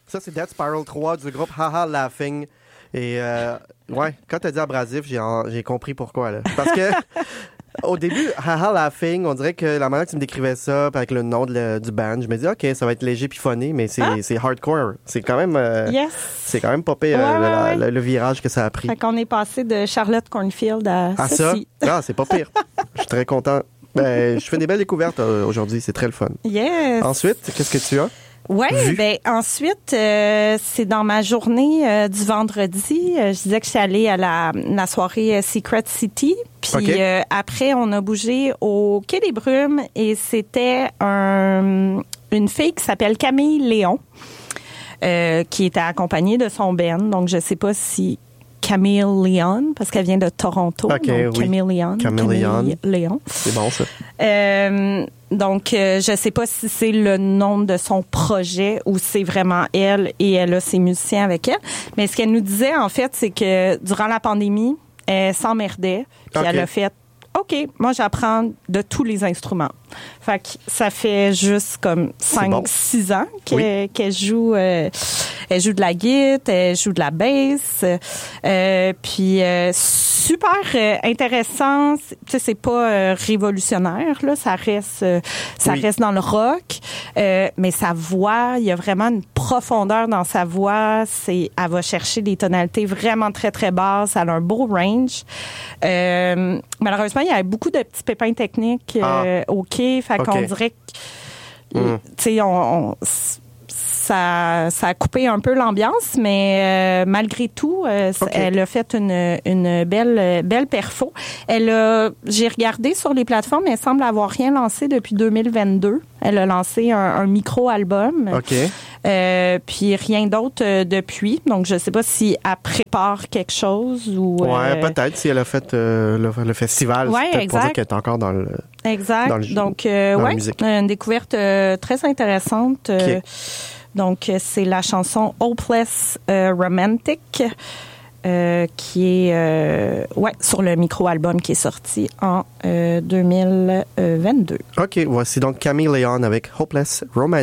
Ça, c'est Dead Spiral 3 du groupe Haha Laughing. Et ouais, quand t'as dit abrasif, j'ai compris pourquoi. Là. Parce que au début, Haha Laughing, on dirait que la manière que tu me décrivais ça, avec le nom du band, je me dis OK, ça va être léger puis funny, mais c'est hardcore. C'est quand même c'est quand même pas pire le virage que ça a pris. Fait qu'on est passé de Charlotte Cornfield à ceci. Ça? Ah, c'est pas pire. Je suis très content. Je fais des belles découvertes aujourd'hui, c'est très le fun. Yes. Ensuite, qu'est-ce que tu as? Oui, ben ensuite, c'est dans ma journée du vendredi. Je disais que j'étais allée à la soirée Secret City. Puis après, on a bougé au Quai des Brumes et c'était une fille qui s'appelle Camille Léon qui était accompagnée de son band. Donc, je sais pas si Camille Léon, parce qu'elle vient de Toronto. Okay, donc, oui. Camille Léon. C'est bon, ça. Donc, je sais pas si c'est le nom de son projet ou c'est vraiment elle et elle a ses musiciens avec elle. Mais ce qu'elle nous disait, en fait, c'est que durant la pandémie, elle s'emmerdait. Puis elle a fait, OK, moi, j'apprends de tous les instruments. Fait que ça fait juste comme 5-6 ans qu'elle joue... elle joue de la guitare, elle joue de la bass. Puis super intéressant. Tu sais, c'est pas révolutionnaire, là. Ça reste dans le rock. Mais sa voix, il y a vraiment une profondeur dans sa voix. Elle va chercher des tonalités vraiment très, très basses. Elle a un beau range. Malheureusement, il y a beaucoup de petits pépins techniques au quai. Fait qu'on dirait que, tu sais, ça a coupé un peu l'ambiance, mais malgré tout, elle a fait une belle perfo. J'ai regardé sur les plateformes, elle semble avoir rien lancé depuis 2022. Elle a lancé un micro-album. Puis rien d'autre depuis. Donc, je sais pas si elle prépare quelque chose ou... Ouais, peut-être si elle a fait le festival. Ouais, c'est peut-être exact. pour dire qu'elle est encore dans le... Exact. Donc, la musique. une découverte très intéressante. Donc, c'est la chanson Hopeless Romantic qui est sur le micro-album qui est sorti en 2022. OK, voici donc Camille Léon avec Hopeless Romantic.